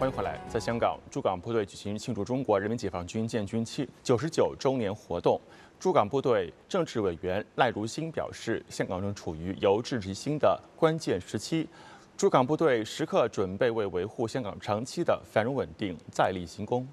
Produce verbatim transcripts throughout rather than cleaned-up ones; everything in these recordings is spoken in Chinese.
欢迎回来。在香港，驻港部队举行庆祝中国人民解放军建军七九十九周年活动。驻港部队政治委员赖如新表示，香港正处于由治及兴的关键时期，驻港部队时刻准备为维护香港长期的繁荣稳定再立新功。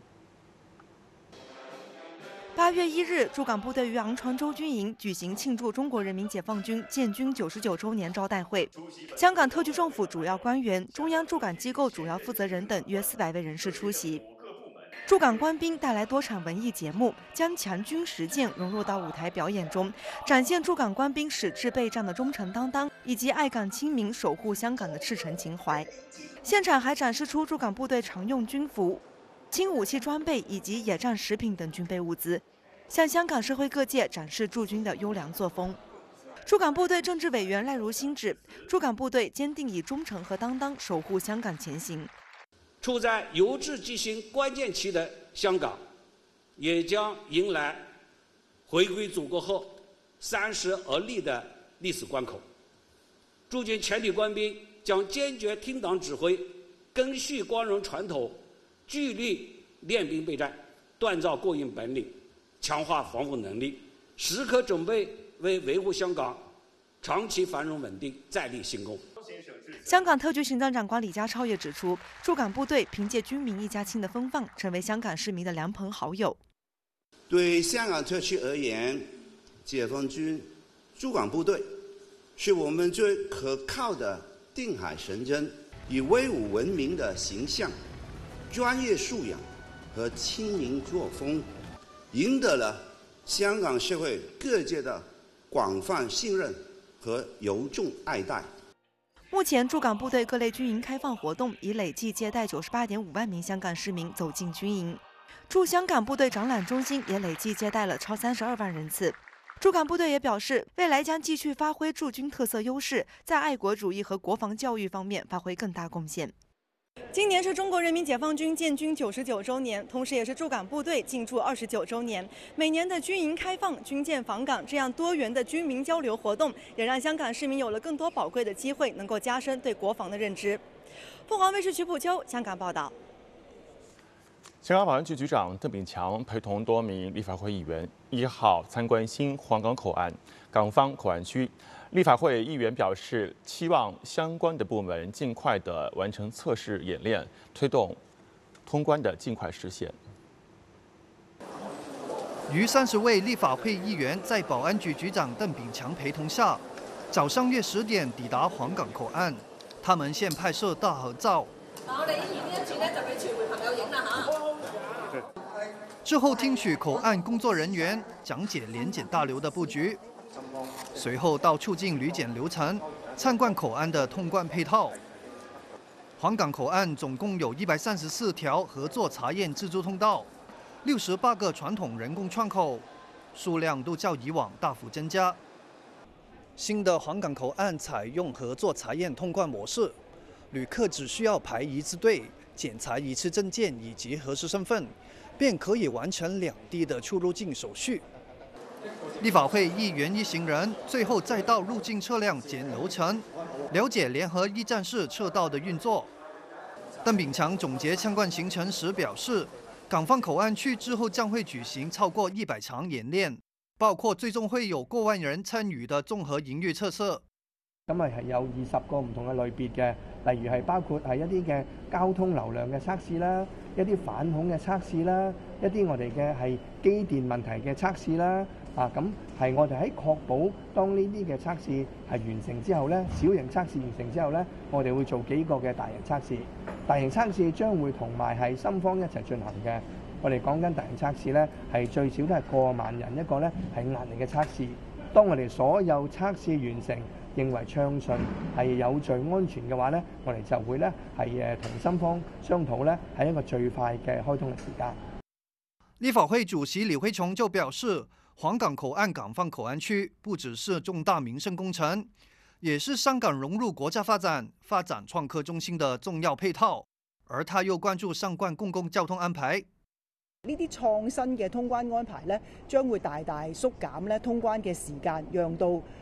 八月一日，驻港部队于昂船洲军营举行庆祝中国人民解放军建军九十九周年招待会，香港特区政府主要官员、中央驻港机构主要负责人等约四百位人士出席。驻港官兵带来多场文艺节目，将强军实践融入到舞台表演中，展现驻港官兵矢志备战的忠诚担当，以及爱港亲民、守护香港的赤诚情怀。现场还展示出驻港部队常用军服、轻武器装备以及野战食品等军备物资，向香港社会各界展示驻军的优良作风。驻港部队政治委员赖如新指，驻港部队坚定以忠诚和担当守护香港前行。 处在由治及兴关键期的香港，也将迎来回归祖国后三十而立的历史关口。驻军全体官兵将坚决听党指挥，根续光荣传统，聚力练兵备战，锻造过硬本领，强化防护能力，时刻准备为维护香港长期繁荣稳定再立新功。 香港特区行政长官李家超也指出，驻港部队凭借军民一家亲的风范，成为香港市民的良朋好友。 对香港特区而言，解放军驻港部队是我们最可靠的定海神针，以威武闻名的形象、专业素养和亲民作风，赢得了香港社会各界的广泛信任和由衷爱戴。 目前，驻港部队各类军营开放活动已累计接待九十八点五万名香港市民走进军营。驻香港部队展览中心也累计接待了超三十二万人次。驻港部队也表示，未来将继续发挥驻军特色优势，在爱国主义和国防教育方面发挥更大贡献。今年是中国人民解放军建军九十九周年，同时也是驻港部队进驻二十九周年。每年的军营开放、军舰访港这样多元的军民交流活动，也让香港市民有了更多宝贵的机会，能够加深对国防的认知。凤凰卫视曲普秋香港报道。 香港保安局局长邓炳强陪同多名立法会议员一号参观新皇岗口岸港方口岸区。立法会议员表示，期望相关的部门尽快的完成测试演练，推动通关的尽快实现。 逾三十位立法会议员在保安局局长邓炳强陪同下，早上约十点抵达皇岗口岸。他们先拍摄大合照。 我哋演呢一次咧，就俾傳媒朋友影啦嚇。 之後聽取口岸工作人員講解聯檢大樓的佈局。隨後到促進旅檢流程，參觀口岸的通關配套。皇崗口岸總共有一百三十四條合作查驗自助通道，六十八個傳統人工窗口，數量都較以往大幅增加。新的皇崗口岸採用合作查驗通關模式，旅客只需要排一次隊，檢查一次證件以及核實身份，便可以完成兩地的出入境手續。立法會議員一行人最後再到入境測量檢流程，了解聯合一站式測道的運作。鄧炳強總結參觀行程時表示，港方口岸區之後將會舉行超過一百場演練，包括最終會有過萬人參與的綜合營運測試。 咁啊係有二十個唔同嘅類別嘅，例如係包括係一啲嘅交通流量嘅測試啦，一啲反恐嘅測試啦，一啲我哋嘅係機電問題嘅測試啦。啊，咁係我哋喺確保當呢啲嘅測試係完成之後咧，小型測試完成之後咧，我哋會做幾個嘅大型測試。大型測試將會同埋係深方一齊進行嘅。我哋講緊大型測試咧，係最少都係過萬人一個咧係壓力嘅測試。當我哋所有測試完成，認為暢順係有序安全嘅話咧，我哋就會咧係誒同深方商討咧係一個最快嘅開通嘅時間。 立法會主席李慧瓊就表示，皇崗口岸港方口岸區不只是重大民生工程，也是香港融入國家發展、發展創科中心的重要配套。而他又關注相關公共交通安排。 呢啲創新嘅通關安排咧，將會大大縮減咧通關嘅時間，讓到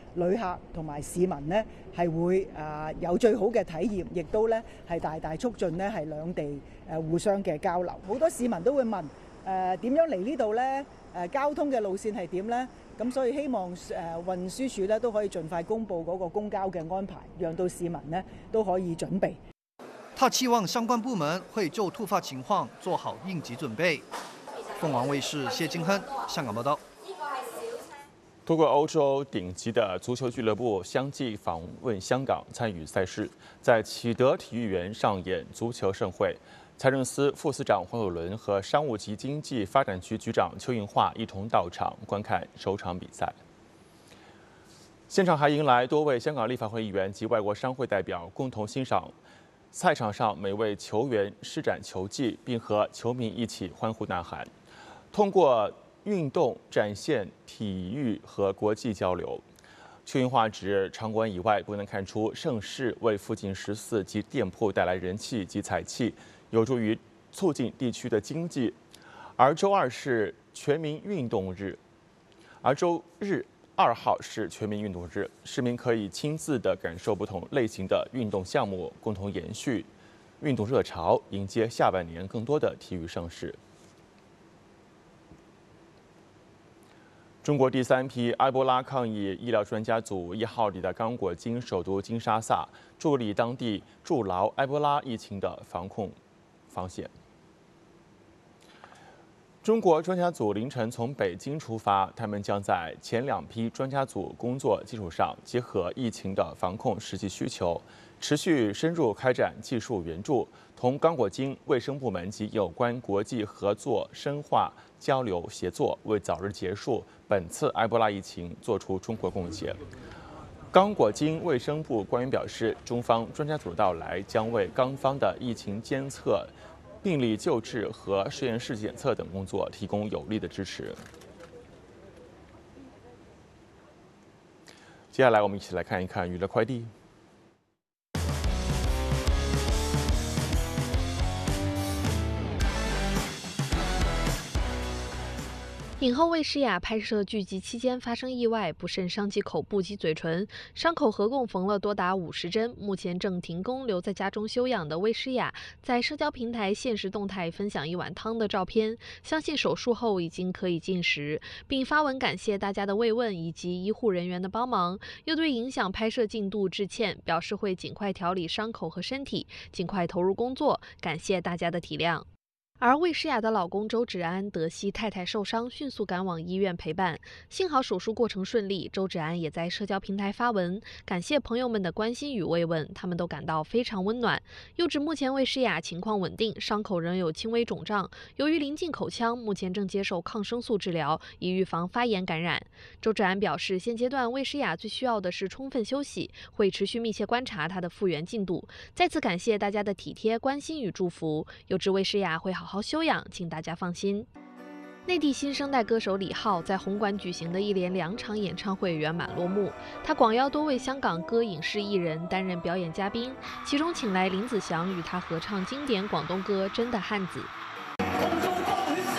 旅客同埋市民呢係會啊有最好嘅體驗，亦都咧係大大促進呢係兩地誒互相嘅交流。好多市民都會問誒點樣嚟呢度咧？誒交通嘅路線係點咧？咁所以希望誒運輸署咧都可以盡快公布嗰個公交嘅安排，讓到市民呢都可以準備。 他期望相關部門會就突發情況做好應急準備。鳳凰衛視謝金亨香港報道。 多個歐洲頂級的足球俱樂部相繼訪問香港參與賽事，在啟德體育園上演足球盛會。財政司副司長黃有倫和商務及經濟發展局局長邱應華一同到場觀看首場比賽。現場還迎來多位香港立法會議員及外國商會代表共同欣賞賽場上每位球員施展球技，並和球迷一起歡呼吶喊，通過運動展現體育和國際交流。邱應華指，場館以外不難看出盛事為附近十四及店鋪帶來人氣及財氣，有助於促進地區的經濟。而周二是全民運動日，而周日二號是全民運動日，市民可以親自的感受不同類型的運動項目，共同延續運動熱潮，迎接下半年更多的體育盛事。中國第三批埃博拉抗疫醫療專家組一號抵達剛果金首都金沙薩，助力當地築牢埃博拉疫情的防控防線。中國專家組凌晨從北京出發，他們將在前兩批專家組工作基礎上，結合疫情的防控實際需求，持續深入開展技術援助，同剛果金衛生部門及有關國際合作深化交流協作，為早日結束本次埃博拉疫情做出中國貢獻。剛果金衛生部官員表示，中方專家組到來將為剛方的疫情監測、病例救治和實驗室檢測等工作提供有力的支持。接下來，我們一起來看一看娛樂快遞。 影后魏诗雅拍摄剧集期间发生意外，不慎伤及口部及嘴唇，伤口合共缝了多达五十针。目前正停工留在家中休养的魏诗雅，在社交平台现实动态分享一碗汤的照片，相信手术后已经可以进食，并发文感谢大家的慰问以及医护人员的帮忙，又对影响拍摄进度致歉，表示会尽快调理伤口和身体，尽快投入工作，感谢大家的体谅。而魏诗雅的老公周芷安得悉太太受伤，迅速赶往医院陪伴。幸好手术过程顺利，周芷安也在社交平台发文感谢朋友们的关心与慰问，他们都感到非常温暖。又指目前魏诗雅情况稳定，伤口仍有轻微肿胀，由于临近口腔，目前正接受抗生素治疗，以预防发炎感染。周芷安表示，现阶段魏诗雅最需要的是充分休息，会持续密切观察她的复原进度。再次感谢大家的体贴、关心与祝福。又指魏诗雅会好好好休养，请大家放心。内地新生代歌手李浩在红馆举行的一连两场演唱会圆满落幕，他广邀多位香港歌影视艺人担任表演嘉宾，其中请来林子祥与他合唱经典广东歌《真的汉子》。